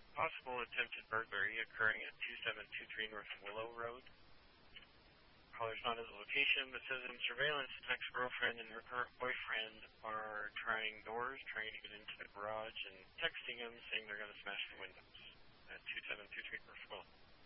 Possible attempted burglary occurring at 2723 North Willow Road. Caller's not at the location, but says in surveillance, his ex-girlfriend and her current boyfriend are trying doors, trying to get into the garage, and texting him saying they're going to smash the windows at 2723 North Willow.